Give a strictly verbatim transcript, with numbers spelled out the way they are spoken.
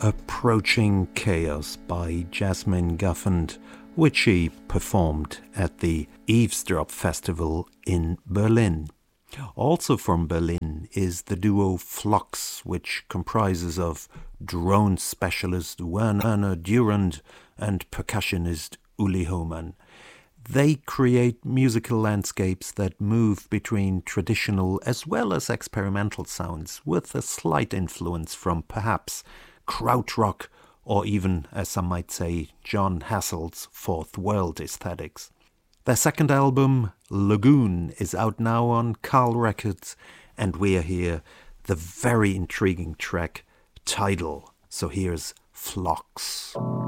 Approaching Chaos by Jasmine Guffand, which she performed at the Eavesdrop Festival in Berlin. Also from Berlin is the duo Phlox, which comprises of drone specialist Werner Durand and percussionist Uli Hohmann. They create musical landscapes that move between traditional as well as experimental sounds, with a slight influence from perhaps krautrock or even, as some might say, John Hassel's Fourth World aesthetics. Their second album, Lagoon, is out now on Carl Records, and we're here the very intriguing track Tidal. So here's Phlox.